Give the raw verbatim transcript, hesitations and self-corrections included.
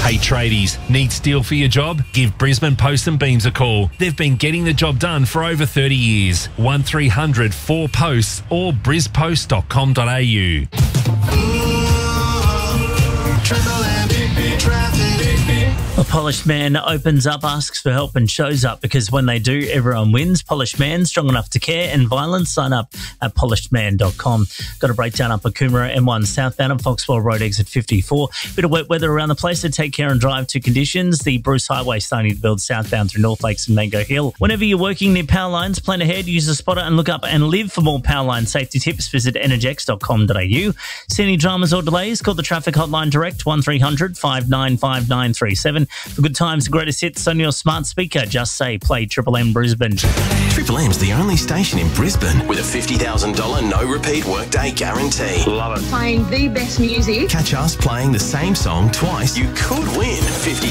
Hey tradies, need steel for your job? Give Brisbane Post and Beams a call. They've been getting the job done for over thirty years. one three hundred four posts or bris post dot com dot a u. A Polished Man opens up, asks for help and shows up, because when they do, everyone wins. Polished Man, strong enough to care, and violence. Sign up at polished man dot com. Got a breakdown up at Coomera M one southbound and Foxwell Road exit fifty-four. Bit of wet weather around the place, so take care and drive to conditions. The Bruce Highway starting to build southbound through North Lakes and Mango Hill. Whenever you're working near power lines, plan ahead, use a spotter and look up and live. For more power line safety tips, visit energex dot com dot a u. See any dramas or delays? Call the traffic hotline direct, one three hundred five nine five nine three seven. For good times, greatest hits on your smart speaker, just say play Triple M Brisbane. Triple M's the only station in Brisbane with a fifty thousand dollars no-repeat workday guarantee. Love it. Playing the best music. Catch us playing the same song twice. You could win fifty